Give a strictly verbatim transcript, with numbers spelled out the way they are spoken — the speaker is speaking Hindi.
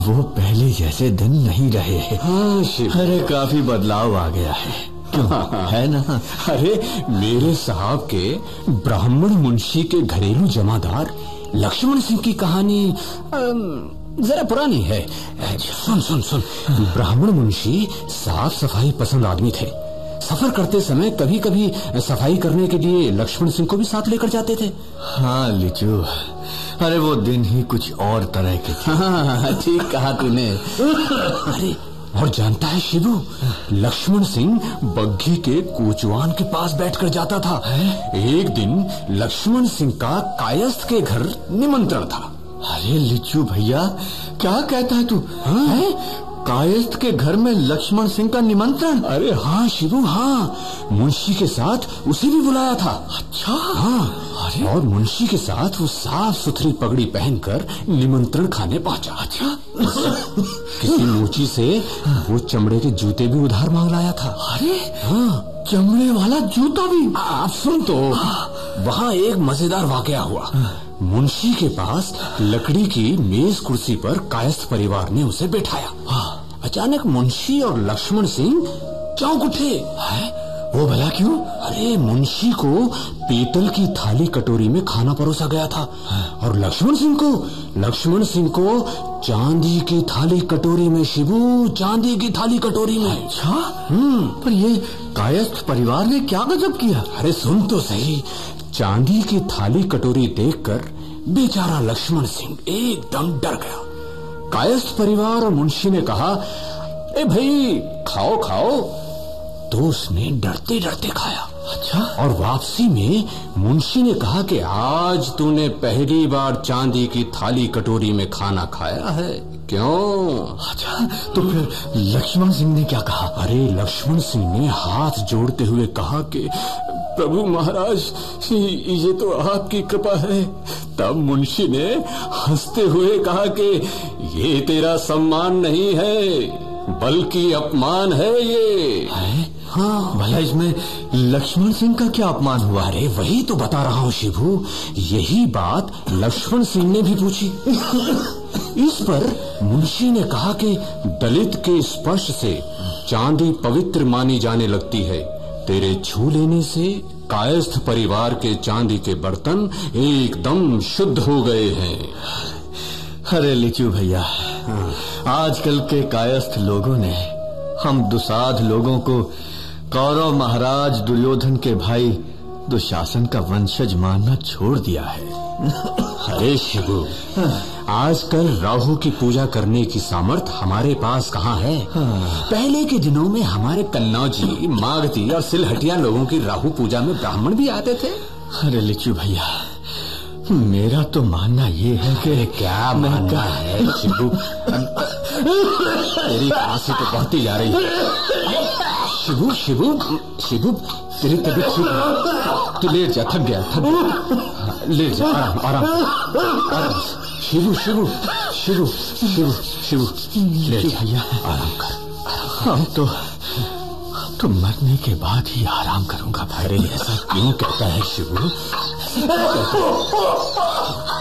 वो पहले जैसे दिन नहीं रहे। हाँ शिव, अरे काफी बदलाव आ गया है, क्यों? है ना? अरे मेरे साहब के ब्राह्मण मुंशी के घरेलू जमादार लक्ष्मण सिंह की कहानी जरा पुरानी है। सुन सुन सुन, ब्राह्मण मुंशी साफ सफाई पसंद आदमी थे। सफर करते समय कभी कभी सफाई करने के लिए लक्ष्मण सिंह को भी साथ लेकर जाते थे। हाँ लिचू, अरे वो दिन ही कुछ और तरह के थे। हाँ ठीक कहा तूने। अरे और जानता है शिबू, लक्ष्मण सिंह बग्घी के कोचवान के पास बैठकर जाता था। एक दिन लक्ष्मण सिंह का कायस्थ के घर निमंत्रण था। अरे लिचू भैया, क्या कहता है तू? हाँ? कायस्थ के घर में लक्ष्मण सिंह का निमंत्रण? अरे हाँ शिबू, हाँ, मुंशी के साथ उसे भी बुलाया था। अच्छा? हाँ। अरे और मुंशी के साथ वो साफ सुथरी पगड़ी पहनकर निमंत्रण खाने पहुंचा। अच्छा? किसी मोची से वो चमड़े के जूते भी उधार मांग लाया था। अरे हाँ, चमड़े वाला जूता भी? आप सुन तो, वहाँ एक मजेदार वाकया हुआ। मुंशी के पास लकड़ी की मेज कुर्सी पर कायस्थ परिवार ने उसे बैठाया। अचानक मुंशी और लक्ष्मण सिंह चौंक उठे। है? वो भला क्यों? अरे मुंशी को पीतल की थाली कटोरी में खाना परोसा गया था और लक्ष्मण सिंह को लक्ष्मण सिंह को चांदी की थाली कटोरी में। शिबू, चांदी की थाली कटोरी में। अच्छा? हम्म पर ये कायस्थ परिवार ने क्या गजब किया? अरे सुन तो सही। चांदी की थाली कटोरी देखकर बेचारा लक्ष्मण सिंह एकदम डर गया। कायस्थ परिवार और मुंशी ने कहा, ए भाई खाओ खाओ, तो उसने डरते डरते खाया। अच्छा? और वापसी में मुंशी ने कहा कि आज तूने पहली बार चांदी की थाली कटोरी में खाना खाया है, क्यों? अच्छा, तो फिर लक्ष्मण सिंह ने क्या कहा? अरे लक्ष्मण सिंह ने हाथ जोड़ते हुए कहा कि प्रभु महाराज, ये तो आपकी कृपा है। तब मुंशी ने हंसते हुए कहा कि ये तेरा सम्मान नहीं है बल्कि अपमान है ये। है? हाँ, भला इसमें लक्ष्मण सिंह का क्या अपमान हुआ? अरे वही तो बता रहा हूँ शिबू, यही बात लक्ष्मण सिंह ने भी पूछी। इस पर मुंशी ने कहा कि दलित के स्पर्श से चांदी पवित्र मानी जाने लगती है। तेरे छू लेने से कायस्थ परिवार के चांदी के बर्तन एकदम शुद्ध हो गए हैं। अरे लिचू भैया, आजकल के कायस्थ लोगों ने हम दुसाध लोगों को कौरव महाराज दुर्योधन के भाई दुशासन का वंशज मानना छोड़ दिया है। अरे शिबू, आजकल राहु की पूजा करने की सामर्थ हमारे पास कहाँ है? पहले के दिनों में हमारे कन्नौजी, मागधी और सिलहटिया लोगों की राहु पूजा में ब्राह्मण भी आते थे। अरे लिचू भैया, मेरा तो मानना ये है कि क्या मानना है शिबू? तेरी खांसी तो बढ़ती जा रही है। शिबू शिबू शिबू, तेरी तबीयत ठीक है? तू लेट जा, थक गया थक गया। लेट जा, आराम आराम आराम। शिबू शिबू शिबू शिबू शिबू, लेट जा भैया, आराम कर। हम तो तो मरने के बाद ही आराम करूंगा। अरे ऐसा क्यों कहता है शिबू?